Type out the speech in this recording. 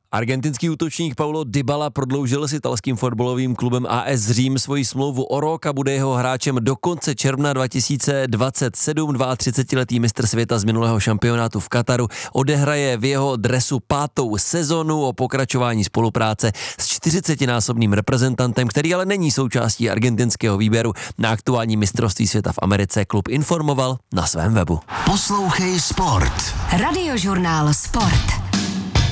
Argentinský útočník Paulo Dybala prodloužil s italským fotbalovým klubem AS Řím svoji smlouvu o rok a bude jeho hráčem do konce června 2027. 32letý mistr světa z minulého šampionátu v Kataru odehraje v jeho dresu 5. sezonu. O pokračování spolupráce s 40násobným reprezentantem, který ale není součástí argentinského výběru na aktuální mistrovství světa v Americe, klub informoval na svém webu. Poslouchej Sport. Radiožurnál Sport.